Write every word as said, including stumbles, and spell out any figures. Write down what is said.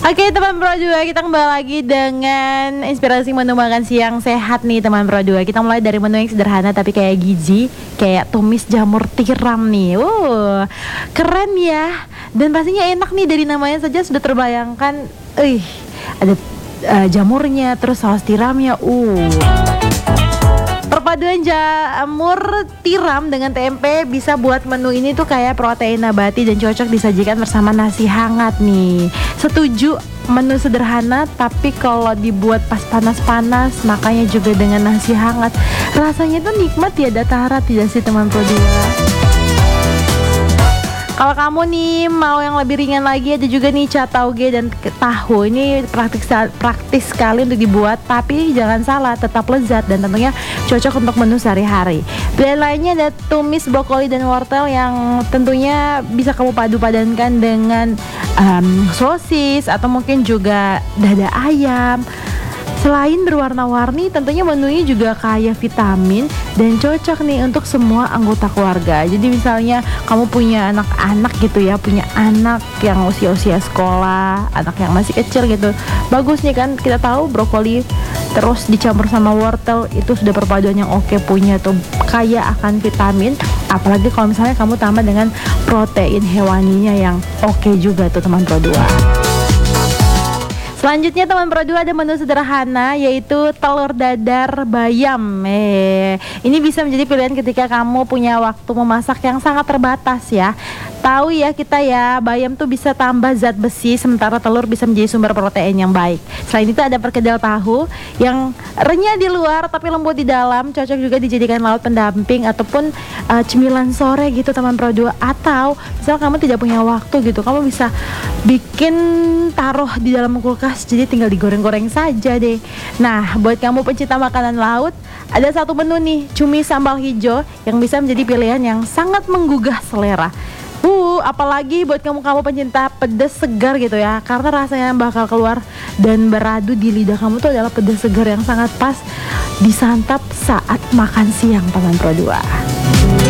Oke teman Pro dua, kita kembali lagi dengan inspirasi menu makan siang sehat nih teman Pro dua. Kita mulai dari menu yang sederhana tapi kayak gizi, kayak tumis jamur tiram nih. Wow, keren ya. Dan pastinya enak nih, dari namanya saja sudah terbayangkan. Ih, ada uh, jamurnya, terus saus tiramnya. Uh. Perpaduan jamur tiram dengan tempe bisa buat menu ini tuh kayak protein nabati dan cocok disajikan bersama nasi hangat nih. Setuju, menu sederhana tapi kalau dibuat pas panas-panas, makanya juga dengan nasi hangat, rasanya tuh nikmat ya, datara tidak sih teman Pro dua? Kalau kamu nih mau yang lebih ringan lagi, ada juga nih cat tauge dan tahu. Ini praktis praktis sekali untuk dibuat, tapi jangan salah, tetap lezat dan tentunya cocok untuk menu sehari-hari. Pilihan lainnya ada tumis brokoli dan wortel yang tentunya bisa kamu padu-padankan dengan um, sosis atau mungkin juga dada ayam. Selain berwarna-warni, tentunya menunya juga kaya vitamin dan cocok nih untuk semua anggota keluarga. Jadi misalnya kamu punya anak-anak gitu ya, punya anak yang usia-usia sekolah, anak yang masih kecil gitu, bagus nih kan, kita tahu brokoli terus dicampur sama wortel itu sudah perpaduan yang oke, punya tuh kaya akan vitamin. Apalagi kalau misalnya kamu tambah dengan protein hewaninya yang oke juga tuh teman Pro dua. Selanjutnya teman Pro dua ada menu sederhana yaitu telur dadar bayam. Eh, ini bisa menjadi pilihan ketika kamu punya waktu memasak yang sangat terbatas ya. Tahu ya kita ya, bayam tuh bisa tambah zat besi, sementara telur bisa menjadi sumber protein yang baik. Selain itu ada perkedel tahu yang renyah di luar tapi lembut di dalam, cocok juga dijadikan lauk pendamping ataupun uh, cemilan sore gitu teman Pro dua. Atau misal kamu tidak punya waktu gitu, kamu bisa bikin taruh di dalam kulkas, jadi tinggal digoreng-goreng saja deh. Nah, buat kamu pencinta makanan laut, ada satu menu nih, cumi sambal hijau yang bisa menjadi pilihan yang sangat menggugah selera. Uh, apalagi buat kamu-kamu pencinta pedas segar gitu ya, karena rasanya bakal keluar dan beradu di lidah kamu tuh adalah pedas segar yang sangat pas disantap saat makan siang teman Pro dua.